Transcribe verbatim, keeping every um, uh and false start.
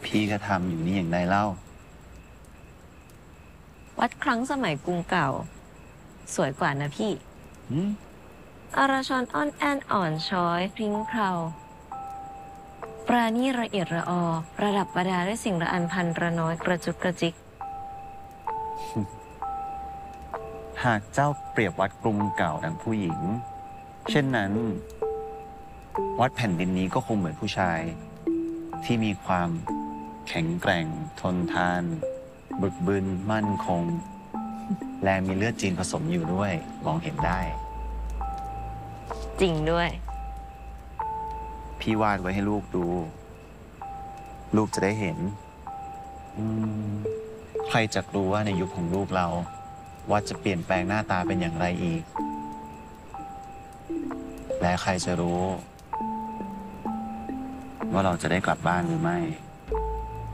พี่ก็ทำอยู่นี่อย่างไรเล่าวัดครั้งสมัยกรุงเก่า สวยกว่านะพี่หืมอรชรอ้อนแอนอ่อนช้อยพริ้งเพราปราณีละเอียดระออประดับประดาด้วยสิ่งละอันพันระน้อยกระจุกกระจิกหากเจ้าเปรียบวัดกรุงเก่าดังผู้หญิง เช่นนั้น วัดแผ่นดินนี้ก็คงเหมือนผู้ชาย ที่มีความแข็งแกร่ง ทนทาน บึกบึนมั่นคง และมีเลือดจีนผสมอยู่ด้วย มองเห็นได้จริงด้วยพี่วาดไว้ให้ลูกดู ลูกจะได้เห็น อืม ใครจะรู้ว่าในยุคของลูกเรา วัดจะเปลี่ยนแปลงหน้าตาเป็นอย่างไรอีก และใครจะรู้ ว่าเราจะได้กลับบ้านหรือไม่